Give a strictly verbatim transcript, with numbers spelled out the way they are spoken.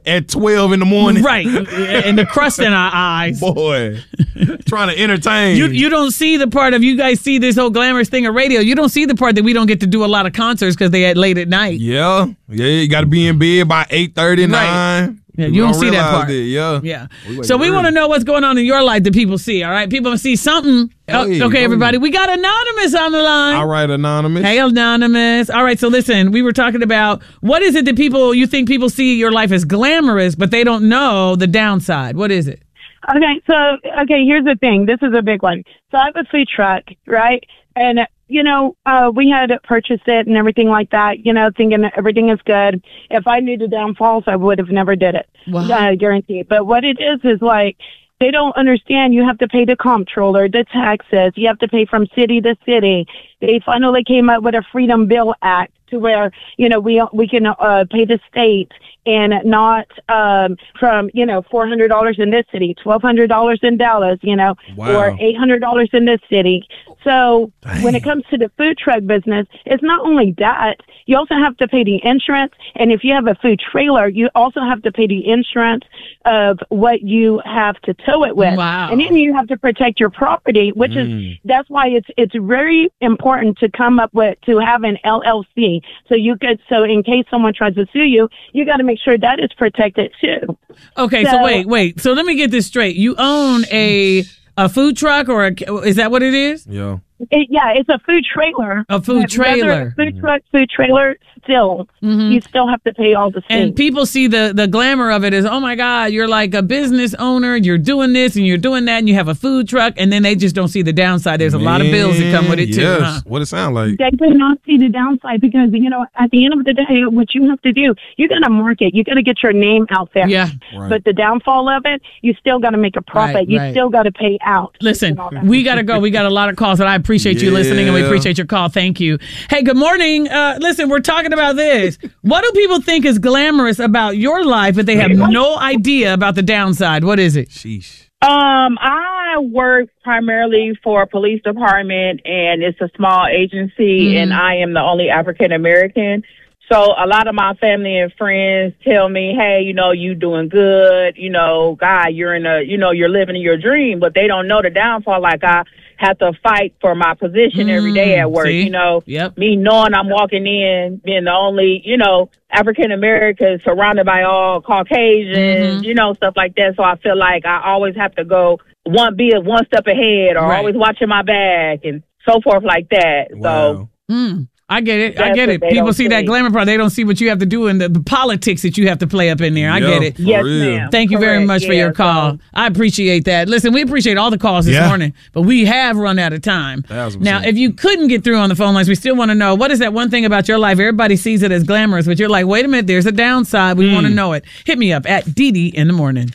at twelve in the morning. Right. And the crust in our eyes. Boy, trying to entertain. You you don't see the part of, you guys see this whole glamorous thing of radio. You don't see the part that we don't get to do a lot of concerts because they at late at night. Yeah. Yeah, you got to be in bed by eight thirty, nine. Right. Yeah, you don't, don't see that part. It, yeah. Yeah. We so we want to know what's going on in your life that people see, all right? People see something. Hey, oh, okay, everybody. We got Anonymous on the line. All right, Anonymous. Hey, Anonymous. All right, so listen, we were talking about what is it that people, you think people see your life as glamorous, but they don't know the downside. What is it? Okay, so, okay, here's the thing. This is a big one. So I have a food truck, right? And, you know, uh, we had purchased it and everything like that, you know, thinking that everything is good. If I knew the downfalls, I would have never did it. Wow. Uh, guaranteed. But what it is is like, they don't understand you have to pay the comptroller, the taxes. You have to pay from city to city. They finally came up with a Freedom Bill Act to where, you know, we we can uh, pay the state and not um, from, you know, four hundred dollars in this city, twelve hundred dollars in Dallas, you know, wow. or eight hundred dollars in this city. So Dang. When it comes to the food truck business, it's not only that, you also have to pay the insurance. And if you have a food trailer, you also have to pay the insurance of what you have to tow it with. Wow. And then you have to protect your property, which mm. is, that's why it's, it's very important to come up with, to have an L L C. So you could, so in case someone tries to sue you, you got to make sure that is protected too. Okay. So, so wait, wait. So let me get this straight. You own a, a food truck or a, is that what it is? Yeah. It, yeah, it's a food trailer. A food trailer. A food truck, food trailer, still, mm-hmm. you still have to pay all the things. And people see the, the glamour of it as, oh my God, you're like a business owner, you're doing this and you're doing that, and you have a food truck, and then they just don't see the downside. There's a Man, lot of bills that come with it yes. too. Huh? What it sound like? They do not see the downside because, you know, at the end of the day, what you have to do, you got to market, you got to get your name out there. Yeah. Right. But the downfall of it, you still got to make a profit. Right, you right. still got to pay out. Listen, we got to go. We got a lot of calls, and I appreciate yeah. you listening, and we appreciate your call. Thank you. Hey, good morning. Uh, listen, we're talking about this. What do people think is glamorous about your life, but they have no idea about the downside? What is it? Sheesh. Um, I work primarily for a police department, and it's a small agency, mm-hmm. and I am the only African American. So a lot of my family and friends tell me, hey, you know, you doing good, you know, God, you're in a, you know, you're living your dream, but they don't know the downfall. Like, I have to fight for my position mm, every day at work, see? you know, yep. me knowing I'm walking in, being the only, you know, African American surrounded by all Caucasians, mm-hmm. you know, stuff like that. So I feel like I always have to go one, be one step ahead, or right. always watching my back and so forth like that. Wow. So. Mm. I get it. I get it. People see, see that glamour part. They don't see what you have to do and the, the politics that you have to play up in there. I yeah, get it. Yes, ma'am. Thank you Correct. very much yeah, for your call. So. I appreciate that. Listen, we appreciate all the calls this yeah. morning, but we have run out of time. Now, if you couldn't get through on the phone lines, we still want to know, what is that one thing about your life? Everybody sees it as glamorous, but you're like, wait a minute, there's a downside. We mm. want to know it. Hit me up at D D in the morning.